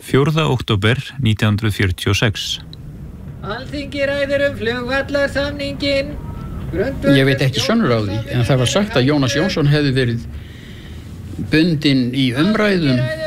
4. október 1946. Alþingi ræðir flugvallarsamninginn. Ég veit ekki sönnur á því, en það var sagt að Jónas Jónsson hefði verið bundinn í umræðum